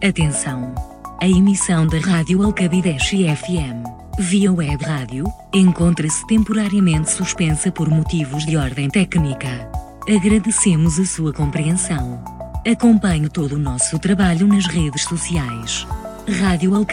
Atenção! A emissão da Rádio Alcabideche FM, via web rádio, encontra-se temporariamente suspensa por motivos de ordem técnica. Agradecemos a sua compreensão. Acompanhe todo o nosso trabalho nas redes sociais. Rádio Alcabideche.